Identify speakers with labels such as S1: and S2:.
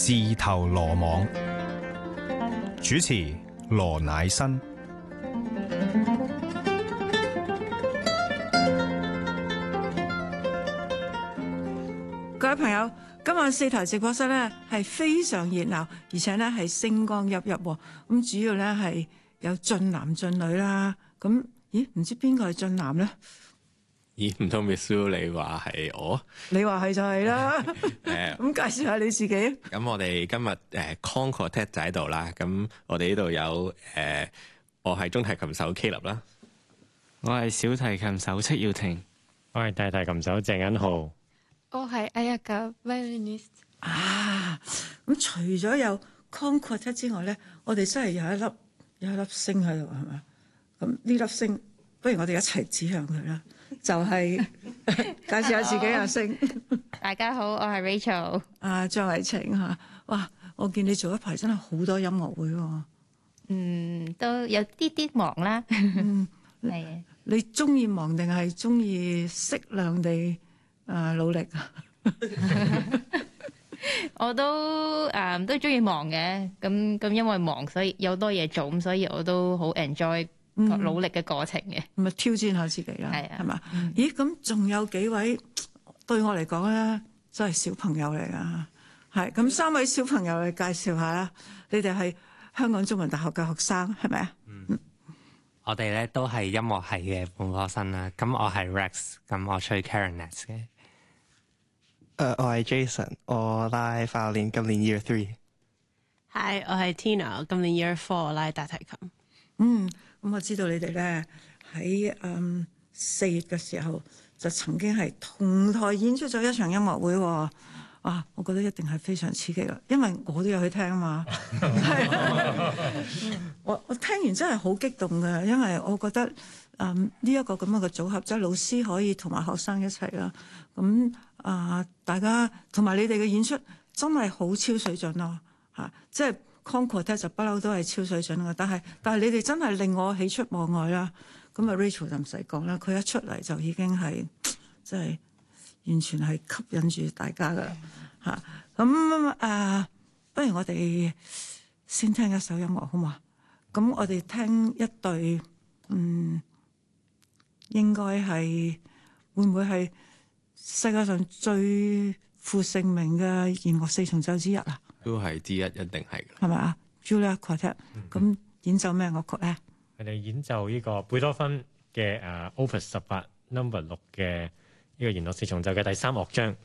S1: 自投羅網。主持羅乃新。
S2: 各位朋友，今晚4台直播室咧係非常熱鬧，而且咧係星光熠熠。咁主要咧係有俊男俊女啦。咁咦，唔知邊個係俊男咧？
S3: 咦，唔通 Miss Sue 你話係我？
S2: 你話係就係啦。咁介紹下你自己。
S3: 咁我哋今日Concord 就喺度啦。咁我哋呢度有我係中提琴手 Caleb 啦，
S4: 我係小提琴手戚耀廷，
S5: 我係大提琴手鄭恩浩。
S6: 我係Ayaka violinist。
S2: 咁除咗有 Concord 之外咧，我哋真係有一粒星喺度，係咪？咁呢粒星，不如我哋一齊指向佢啦。就係介紹下自己阿星。
S6: 大家好，我係 Rachel。
S2: 張偉晴嚇，哇！我見你做一排真係好多音樂會喎。
S6: 都有啲忙啦。係啊。
S2: 你中意忙定係中意適量地努力啊？
S6: 我都中意忙嘅，咁因為忙，所以有多嘢做，咁所以我都好 enjoy 努力嘅過程嘅。
S2: 咪挑戰下自己啦，
S6: 係啊，
S2: 係嘛？咦，咁仲有幾位對我嚟講咧，真係小朋友嚟㗎。係咁，3位小朋友嚟介紹下啦。你哋係香港中文大學嘅學生，係咪啊？
S7: 我哋咧都係音樂系嘅本科生啦。咁我係 Rex， 咁我吹 Clarinet 嘅。
S8: 我係 Jason， 我拉 violin， 今年 Year 3。
S9: 係，我係 Tina， 今年 Year 4， 拉大提琴。
S2: 咁我知道你哋咧喺4月嘅時候就曾經係同台演出咗一場音樂會喎。我覺得一定係非常刺激啦，因為我都有去聽啊嘛。我聽完真係好激動嘅，因為我覺得呢一個咁樣嘅組合，即係老師可以同埋學生一齊啦。咁大家同埋你哋嘅演出真係好超水準咯嚇，即係 Concord 就不嬲都係超水準嘅，但係你哋真係令我喜出望外啦。咁啊 Rachel 就唔使講啦，佢一出嚟就已經係即係完全係吸引住大家噶啦嚇。咁不如我哋先聽一首音樂好嘛？咁我哋聽一隊應該係會唔會係世界上最負盛名嘅弦樂四重奏之一啊？
S3: 都係之一，一定係嘅。
S2: 係咪啊 Julia Quartet 咁演奏咩樂曲咧？
S5: 佢哋演奏呢個貝多芬嘅Opus 18 No. 6嘅呢個弦樂四重奏嘅第3樂章